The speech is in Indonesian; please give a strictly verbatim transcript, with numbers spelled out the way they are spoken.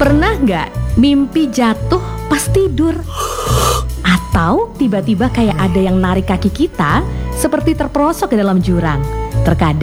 Pernah nggak mimpi jatuh pas tidur? Atau tiba-tiba kayak ada yang narik kaki kita seperti terperosok ke dalam jurang? Terkadang